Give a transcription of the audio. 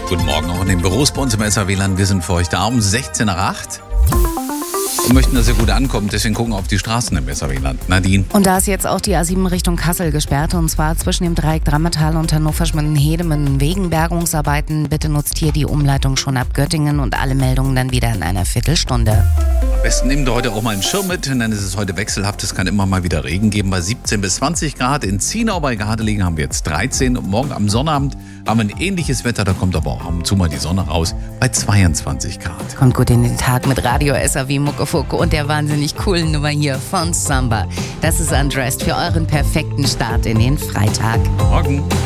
Guten Morgen auch in den Büros bei uns im SAW-Land. Wir sind für euch da um 16 nach 8 und möchten, dass ihr gut ankommt. Deswegen gucken wir auf die Straßen im SAW-Land. Nadine. Und da ist jetzt auch die A7 Richtung Kassel gesperrt, und zwar zwischen dem Dreieck Drammetal und Hannover-Schmitten-Hedemann wegen Bergungsarbeiten. Bitte nutzt hier die Umleitung schon ab Göttingen und alle Meldungen dann wieder in einer Viertelstunde. Am besten nehmt ihr heute auch mal einen Schirm mit, denn es ist heute wechselhaft. Es kann immer mal wieder Regen geben. Bei 17 bis 20 Grad in Zienau bei Gardelegen haben wir jetzt 13. Und morgen am Sonnabend haben wir ein ähnliches Wetter. Da kommt aber auch ab und zu mal die Sonne raus bei 22 Grad. Kommt gut in den Tag mit Radio SAW Muckefucke und der wahnsinnig coolen Nummer hier von Samba. Das ist Undressed für euren perfekten Start in den Freitag. Morgen.